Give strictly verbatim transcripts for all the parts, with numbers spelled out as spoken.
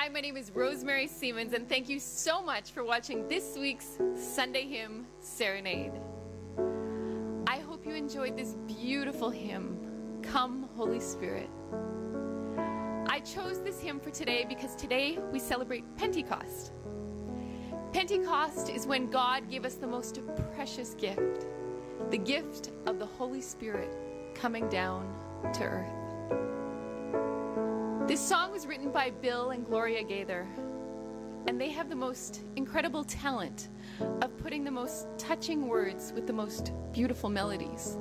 Hi, my name is Rosemary Siemens, and thank you so much for watching this week's Sunday Hymn Serenade. I hope you enjoyed this beautiful hymn, Come, Holy Spirit. I chose this hymn for today because today we celebrate Pentecost. Pentecost is when God gave us the most precious gift, the gift of the Holy Spirit coming down to earth. This song was written by Bill and Gloria Gaither, and they have the most incredible talent of putting the most touching words with the most beautiful melodies.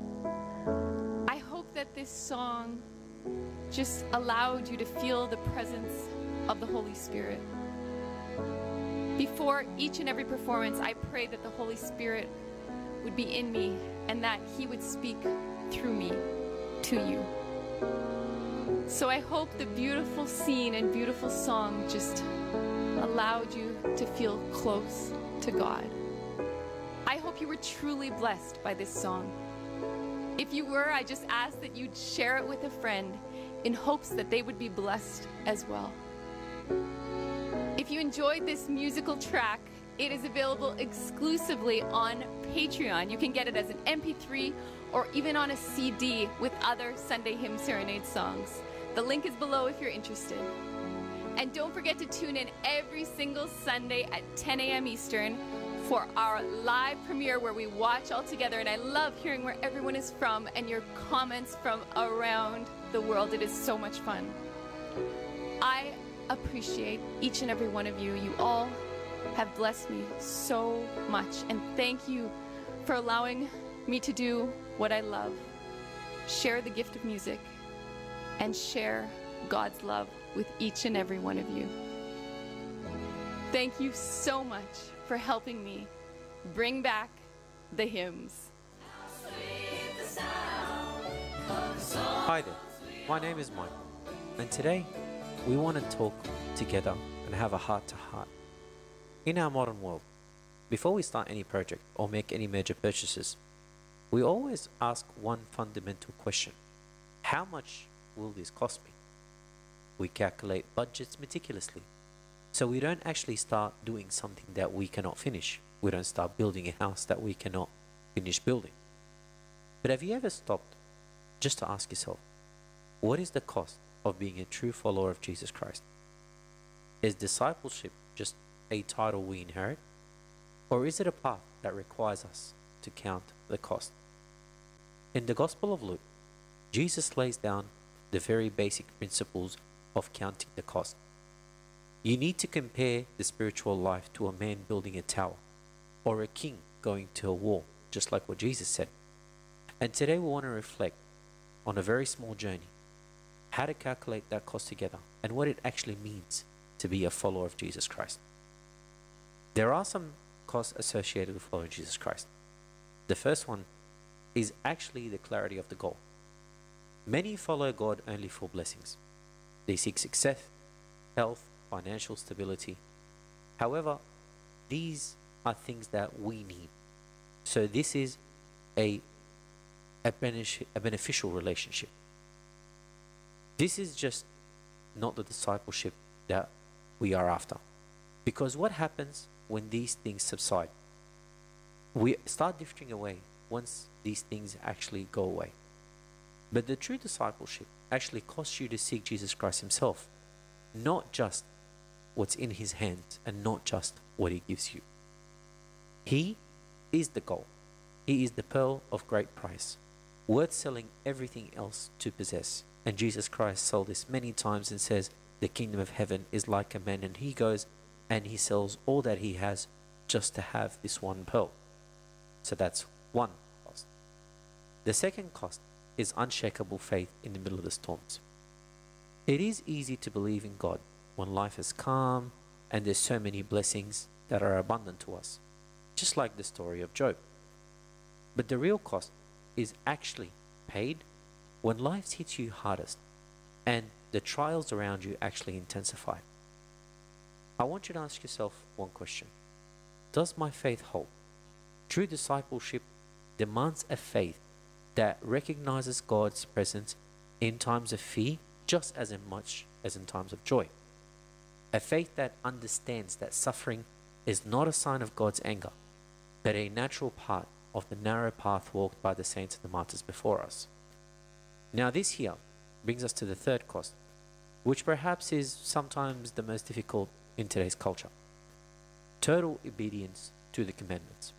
I hope that this song just allowed you to feel the presence of the Holy Spirit. Before each and every performance, I pray that the Holy Spirit would be in me and that He would speak through me to you. So I hope the beautiful scene and beautiful song just allowed you to feel close to God. I hope you were truly blessed by this song. If you were, I just ask that you'd share it with a friend in hopes that they would be blessed as well. If you enjoyed this musical track, it is available exclusively on Patreon. You can get it as an M P three or even on a C D with other Sunday Hymn Serenade songs. The link is below if you're interested. And don't forget to tune in every single Sunday at ten A M Eastern for our live premiere where we watch all together. And I love hearing where everyone is from and your comments from around the world. It is so much fun. I appreciate each and every one of you. You all have blessed me so much. And thank you for allowing me to do what I love. Share the gift of music and share God's love with each and every one of you. Thank you so much for helping me bring back the hymns. Hi there, my name is Michael, and today we want to talk together and have a heart-to-heart. In our modern world, before we start any project or make any major purchases, we always ask one fundamental question: how much will this cost me? We calculate budgets meticulously, so we don't actually start doing something that we cannot finish. We don't start building a house that we cannot finish building. But have you ever stopped just to ask yourself, what is the cost of being a true follower of Jesus Christ? Is discipleship just a title we inherit? Or is it a path that requires us to count the cost? In the Gospel of Luke, Jesus lays down the very basic principles of counting the cost. You need to compare the spiritual life to a man building a tower or a king going to a war, just like what Jesus said. And today we want to reflect on a very small journey, how to calculate that cost together and what it actually means to be a follower of Jesus Christ. There are some costs associated with following Jesus Christ. The first one is actually the clarity of the goal. Many follow God only for blessings. They seek success, health, financial stability. However, these are things that we need. So this is a, a, benefic a beneficial relationship. This is just not the discipleship that we are after. Because what happens when these things subside? We start drifting away once these things actually go away. But the true discipleship actually costs you to seek Jesus Christ Himself, not just what's in His hands and not just what He gives you. He is the goal. He is the pearl of great price, worth selling everything else to possess. And Jesus Christ sold this many times and says, the kingdom of heaven is like a man, and he goes and he sells all that he has just to have this one pearl. So that's one cost. The second cost is unshakable faith in the middle of the storms. It is easy to believe in God when life is calm and there's so many blessings that are abundant to us, just like the story of Job. But the real cost is actually paid when life hits you hardest and the trials around you actually intensify. I want you to ask yourself one question. Does my faith hold? True discipleship demands a faith that recognizes God's presence in times of fear just as much as in times of joy. A faith that understands that suffering is not a sign of God's anger, but a natural part of the narrow path walked by the saints and the martyrs before us. Now this here brings us to the third cost, which perhaps is sometimes the most difficult in today's culture. Total obedience to the commandments.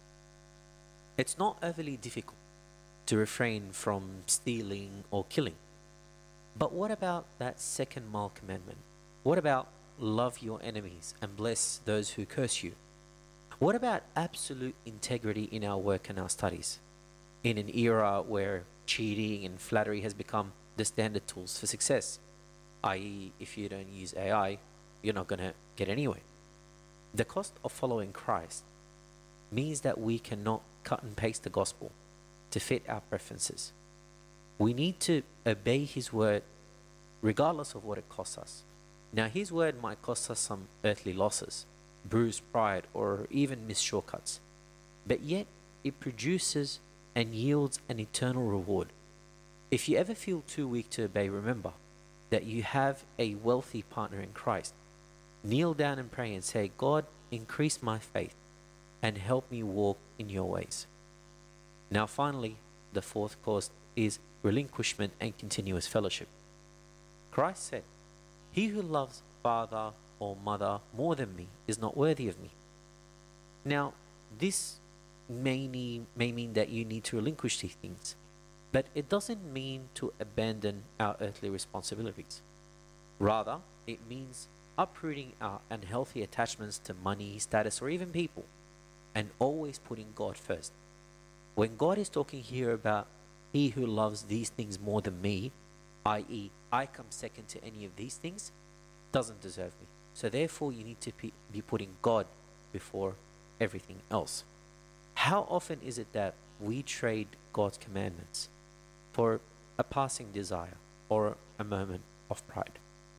It's not overly difficult to refrain from stealing or killing. But what about that second mile commandment? What about love your enemies and bless those who curse you? What about absolute integrity in our work and our studies? In an era where cheating and flattery has become the standard tools for success, that is if you don't use A I, you're not going to get anywhere. The cost of following Christ means that we cannot cut and paste the gospel to fit our preferences. We need to obey His word regardless of what it costs us. Now His word might cost us some earthly losses, bruised pride, or even missed shortcuts, but yet it produces and yields an eternal reward. If you ever feel too weak to obey, remember that you have a wealthy partner in Christ. Kneel down and pray and say, God, increase my faith and help me walk in your ways. Now finally, the fourth cost is relinquishment and continuous fellowship. Christ said, he who loves father or mother more than me is not worthy of me. Now, this may, need, may mean that you need to relinquish these things, but it doesn't mean to abandon our earthly responsibilities. Rather, it means uprooting our unhealthy attachments to money, status, or even people, and always putting God first. When God is talking here about he who loves these things more than me, that is, I come second to any of these things, doesn't deserve me. So therefore you need to be putting God before everything else. How often is it that we trade God's commandments for a passing desire or a moment of pride?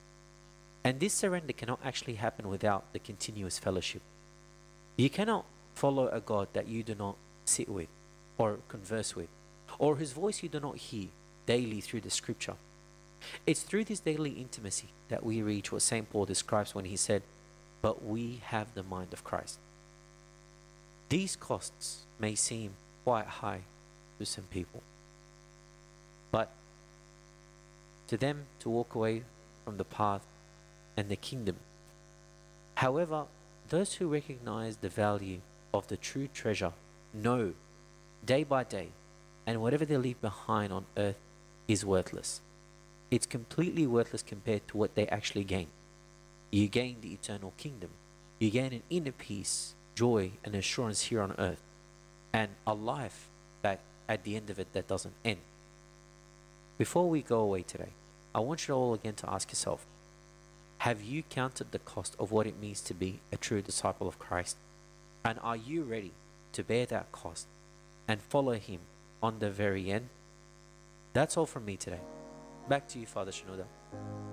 And this surrender cannot actually happen without the continuous fellowship. You cannot follow a God that you do not sit with or converse with, or whose voice you do not hear daily through the scripture. It's through this daily intimacy that we reach what Saint Paul describes when he said, but we have the mind of Christ. These costs may seem quite high to some people, but to them to walk away from the path and the kingdom. However, those who recognize the value of the true treasure know day by day, and whatever they leave behind on earth is worthless. It's completely worthless compared to what they actually gain. You gain the eternal kingdom. You gain an inner peace, joy, and assurance here on earth, and a life that at the end of it that doesn't end. Before we go away today, I want you all again to ask yourself, have you counted the cost of what it means to be a true disciple of Christ? And are you ready to bear that cost and follow Him on the very end? That's all from me today. Back to you, Father Shenouda.